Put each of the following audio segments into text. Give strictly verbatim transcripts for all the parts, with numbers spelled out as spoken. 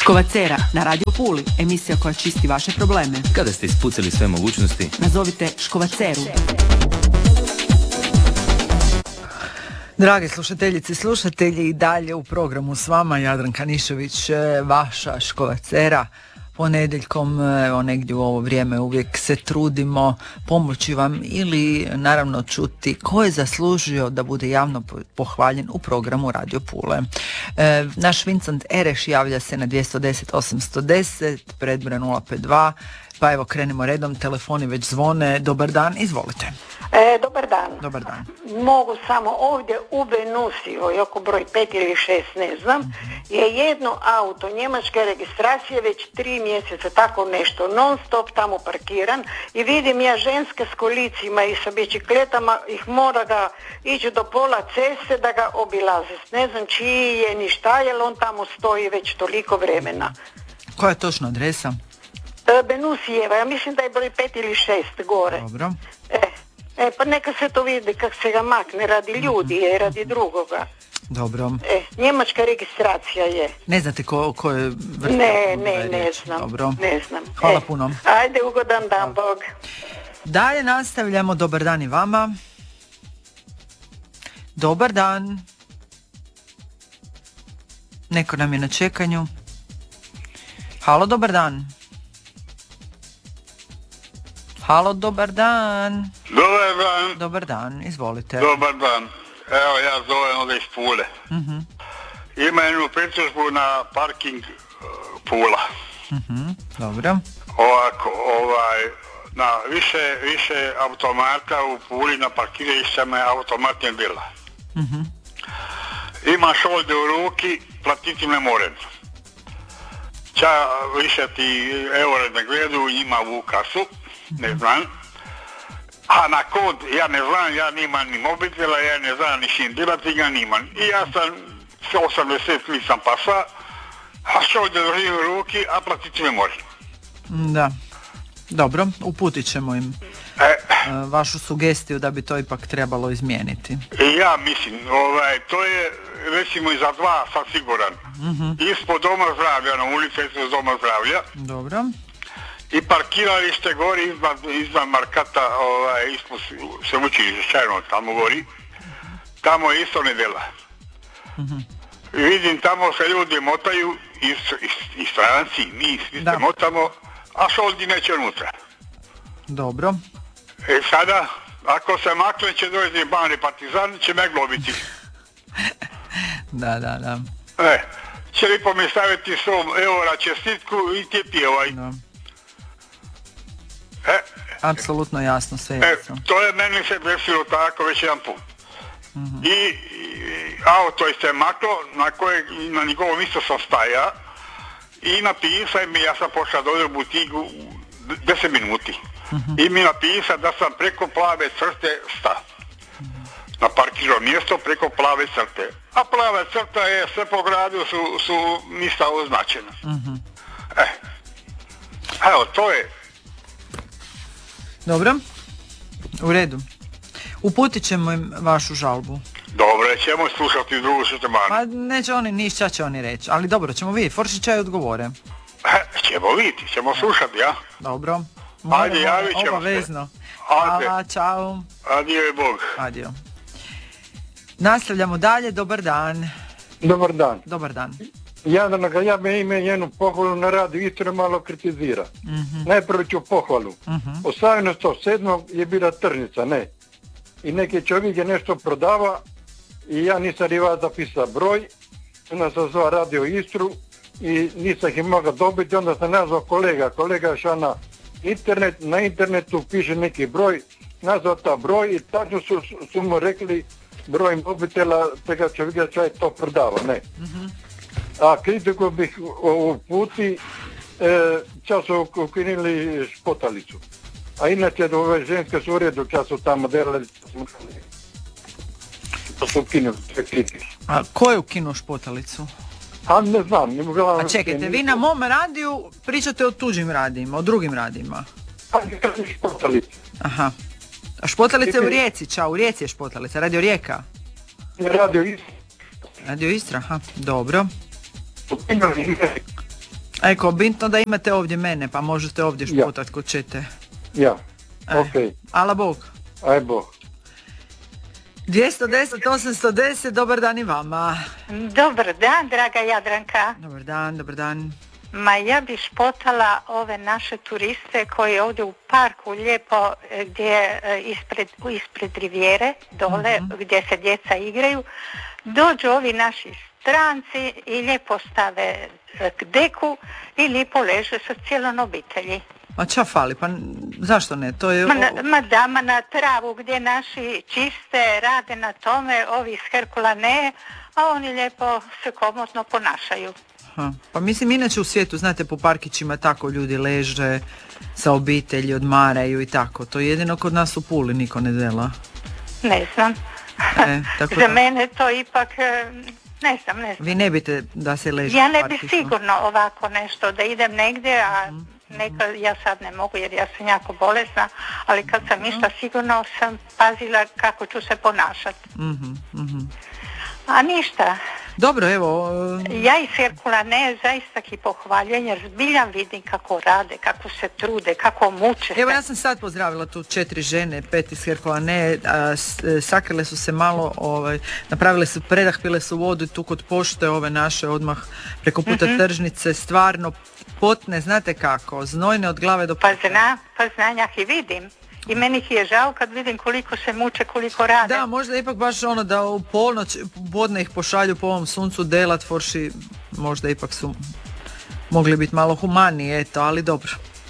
Škovacera na Radio Puli, emisija koja čisti vaše probleme. Kada ste ispucali sve mogućnosti, nazovite Škovaceru. Drage slušateljice i slušatelji, i dalje u programu s vama Jadranka Nišović, vaša Škovacera. Ponedjeljkom, evo negdje u ovo vrijeme, uvijek se trudimo pomoći vam ili naravno čuti ko je zaslužio da bude javno pohvaljen u programu Radio Pule. E, naš Vincent Ereš javlja se na dvjesto deset osamsto deset, predbroj nula pet dva, pa evo krenimo redom, telefoni već zvone. Dobar dan, izvolite. E, dobar dan. Dobar dan. Mogu samo ovdje u Benusiju, oko broj pet ili šest, ne znam, mm-hmm. je jedno auto njemačke registracije već tri mjeseca, tako nešto, non stop tamo parkiran i vidim ja ženske s kolicima i sa bicikletama, ih mora ga ići do pola ceste da ga obilaze. Ne znam čiji je ni šta, jer on tamo stoji već toliko vremena. Koja je točno adresa? E, Benusijeva, ja mislim da je broj pet ili šest gore. Dobro. E. E, pa neka se to vidi kako se ga makne radi ljudi, je radi drugoga. Dobro. E, njemačka registracija je. Ne znate ko, ko je vrtio? Ne, ne, ne znam. Dobro. Ne znam. Hvala e, puno. Ajde, ugodan dan, Bog. Dalje nastavljamo, dobar dan i vama. Dobar dan. Neko nam je na čekanju. Halo, dobar dan. Halo, dobar dan. Dobar dan. Dobar dan, izvolite. Dobar dan. Evo, ja zovem ovdje iz Pule. Uh-huh. Ima jednu pritužbu na parking uh, Pula. Uh-huh. Dobro. Ovako, ovaj, na više, više automata u Puli na parkirišćama je automat ne bila. Uh-huh. Imaš ovdje u ruki, platiti ne morem. Ča više ti eure ne gledaju, njima u kasu. Ne znam. A na kod, ja ne znam, ja nimam ni mobitela, ja ne znam ni šindirati ga nimam. I ja sam se osamdeset nisam pasa, a što ovdje držim u ruki, a platiti ne moram. Da. Dobro, uputit ćemo im e, vašu sugestiju da bi to ipak trebalo izmijeniti. Ja mislim, ovaj, to je recimo i za dva sam siguran. Uh-huh. Ispod doma zdravlja, na ulici ispod doma zdravlja. Dobro. I parkiralište gori izvan, izvan markata, ovaj, ispod se učilište, Čajno, tamo gori. Tamo je isto nedjela. Uh-huh. Vidim, tamo se ljudi motaju, i, i, i stranci, mi svi se motamo, a što ovdje neće unutra. Dobro. E sada, ako se makne će doći bani partizan, će me globiti. Da, da, da. E, će li po mi staviti sto eura čestitku i ti pjevaj. Da. E, apsolutno jasno, sve e, jasno. to je meni se desilo tako već jedan put. Uh-huh. I, i auto je se maklo, na koje na njegovom isto sam staja i napisao mi, ja sam pošao dođe u butiku deset minuti. Uh-huh. I mi napisao da sam preko plave crte sta. Uh-huh. Na parkirno mjesto preko plave crte. A plava crta je sve po gradu su, su mista označena. Uh-huh. E, evo, to je. Dobro, u redu. Uputit ćemo im vašu žalbu. Dobro, ćemo slušati drugu šutemanu. Pa neće oni, ništa će oni reći, ali dobro, ćemo vidjeti, Foršića i odgovore. E, ćemo vidjeti, ćemo slušati, ja? Dobro. Ajde, javit ćemo obavezno. se. Ajde. Hvala, čao. Adio i Bog. Adio. Nastavljamo dalje, dobar dan. Dobar dan. Dobar dan. Jadranka, ja me ime jednu pohvalu na radu Istre malo kritizira. Uh-huh. Najprvo ću pohvalu. Uh-huh. osamnaestog sedmog je bila tržnica, ne. I neki čovjek je nešto prodava i ja nisam riva zapisao broj. Onda sam zvao Radio Istru i nisam ih mogao dobiti. Onda sam nazvao kolega. Kolega je šao na internet. Na internetu piše neki broj. Nazvao ta broj i tačno su, su mu rekli broj mobitela tega čovjeka čaj to prodava, ne. Uh-huh. A kritiku bih uputi, e, čas su ukinuli špotalicu. A inače da ove ženske su u redu, čas su tamo delali, to su ukinuli, sve kritike. A ko je ukinuo špotalicu? A ne znam. Ne mogla, A čekajte, vi na mom radiju pričate o tuđim radijima, o drugim radijima. A je špotalica. Aha. A špotalica je u Rijeci, čao, u Rijeci je špotalica, Radio Rijeka. Radio Istra. Radio Istra, aha, dobro. Eko, bitno da imate ovdje mene, pa možete ovdje Ja. špotat ko ćete. Ja, E, ok, Ala Bog. aj Bog. dvjesto deset, osamsto deset, dobar dan i vama. Dobar dan, draga Jadranka. Dobar dan, dobar dan. Ma ja bi špotala ove naše turiste koji ovdje u parku lijepo e, gdje e, ispred, ispred rivijere dole Mhm. gdje se djeca igraju, dođu ovi naši stranci i lijepo stave e, deku i lijepo leže sa cijelom obitelji. Ma ča fali, pa n- zašto ne? To je... Ma, na, ma da, ma na travu gdje naši čiste, rade na tome, ovi iz Herkulane, a oni lijepo se komotno ponašaju. Aha. Pa mislim, inače u svijetu, znate, po parkićima tako ljudi leže sa obitelji, odmaraju i tako. To jedino kod nas u Puli niko ne dela. Ne znam. E, tako Za da. mene to ipak, e, ne znam, ne znam. Vi ne biste da se leže Ja u ne bi parkiću? sigurno ovako nešto da idem negdje, a Mhm, neka, ja sad ne mogu jer ja sam jako bolesna, ali kad sam išla sigurno sam pazila kako ću se ponašati. Mhm, mhm. A ništa, Dobro, evo, e, ja iz Herkulane zaista ih pohvaljujem jer zbilja vidim kako rade, kako se trude, kako muče evo se. ja sam sad pozdravila tu četiri žene, pet iz Herkulane, a, s- e, sakrile su se malo, ovaj, napravile su predah, pile su vodu tu kod pošte ove naše odmah preko puta Mhm. tržnice, stvarno potne, znate kako, znojne od glave do Pa peta. zna, pa znanja ih i vidim. I meni ih je žao kad vidim koliko se muče, koliko rade. Da, možda ipak baš ono da u polnoć podne ih pošalju po ovom suncu delat, forši možda ipak su mogli biti malo humaniji, eto, ali dobro.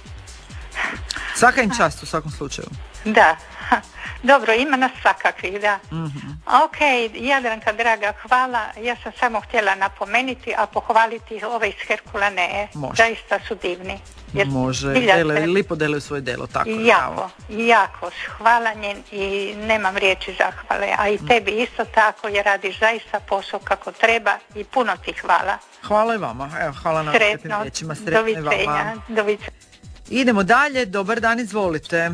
Svaka im čast u svakom slučaju. Da, dobro, ima nas svakakvih, da. Mhm. Ok, Jadranka draga, hvala. Ja sam samo htjela napomenuti, a pohvaliti ove iz Herkulane. Može. Zaista su divni. Jer Može, zbilja dele, se- lipo delaju svoje delo, tako je, Jako, bravo. jako, hvala njen i nemam riječi zahvale, a i tebi isto tako jer radiš zaista posao kako treba i puno ti hvala. Hvala i vama, evo, hvala na lijepim Sretno, riječima, sretno i doviđenja, vama. doviđenja. Idemo dalje, dobar dan, izvolite.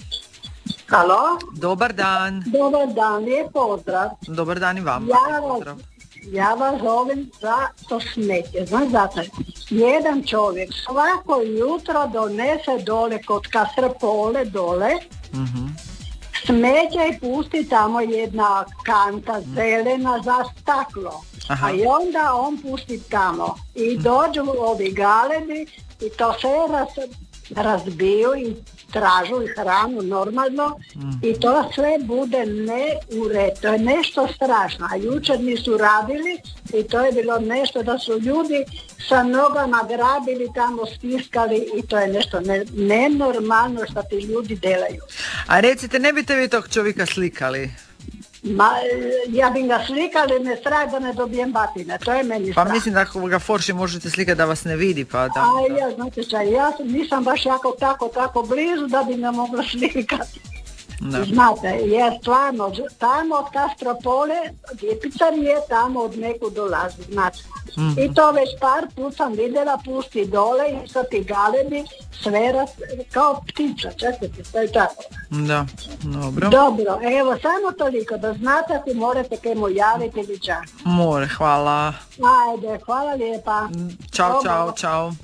Halo, Dobar dan, dobar dan, lijep pozdrav. dobar dan i vama. Ja Pozdrav. vas, ja vas zovem za to smeće. Znaš zato? Jedan čovjek svako jutro donese dole kod Kastropole dole Mhm. smeće i pusti tamo jedna kanta zelena za staklo. Aha. A i onda on pusti tamo. I dođu ovi galeni i to sve raz, razbiju i tražu i hranu normalno i to sve bude ne u red. To je nešto strašno. A jučer nisu radili i to je bilo nešto da su ljudi sa nogama grabili tamo, stiskali i to je nešto ne- nenormalno što ti ljudi delaju. A recite, ne biste vi tog čovjeka slikali? Ma, ja bi ga slikali, me strah da ne dobijem batine, to je meni Pa strah. mislim da ako ga forši možete slikati da vas ne vidi, pa da... A ja, znate šta, ja sam- nisam baš jako tako, tako blizu da bi me mogla slikati. Da. Znate, je stvarno, tamo od Kastropole, Ljepicar je tamo od neku dolazi, znate. Mhm. I to već par put sam vidjela, pusti dole i sad ti galeni sve raz, kao ptica, čekajte, to je tako. Da, dobro. Dobro, evo, samo toliko, da znate ako morate kaj mu javiti ili čak. More, hvala. Ajde, hvala lijepa. Čao, Dobro. čao, čao.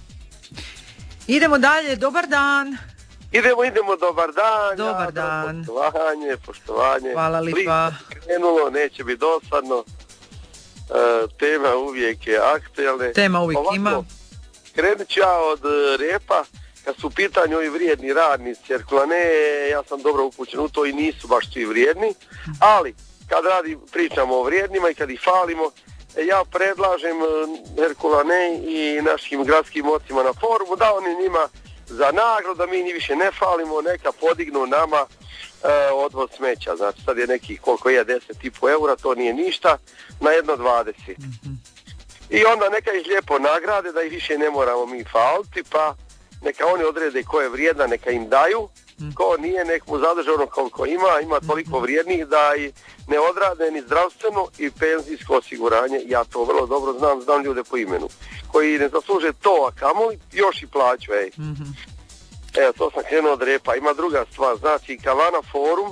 Idemo dalje, dobar dan. Idemo, idemo, dobar dan. Dobar Jadro, dan. Poštovanje, poštovanje. Hvala lipa. Blisko krenulo, neće biti dosadno. E, tema uvijek je aktualna. Tema uvijek Ovako, ima. Krenut ću ja od e, repa. Kad su u pitanju ovi vrijedni radnici Herkulane, ja sam dobro upućen u to i nisu baš svi vrijedni. Ali, kad radi, pričamo o vrijednima i kad ih falimo, e, ja predlažem e, Herkulane i našim gradskim ocima na forumu da oni njima za nagradu, da mi njih više ne falimo, neka podignu nama e, odvoz smeća. Znači sad je nekih koliko je deset i pol eura, to nije ništa, na jedno dvadeset. I onda neka ih lijepo nagrade da ih više ne moramo mi faliti, pa neka oni odrede ko je vrijedan, neka im daju, ko nije, nek mu zadrže ono koliko ima, ima toliko vrijednih da i ne odrade ni zdravstveno i penzijsko osiguranje. Ja to vrlo dobro znam, znam ljude po imenu koji ne zasluže to, a kamoli još i plaću, ej. Evo, to sam krenuo od repa. Ima druga stvar, znači Kavana forum,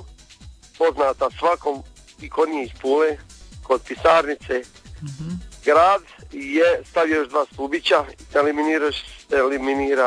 poznata svakom i kod njih Pule, kod pisarnice, grad je stavio još dva stubića, eliminiraš, eliminira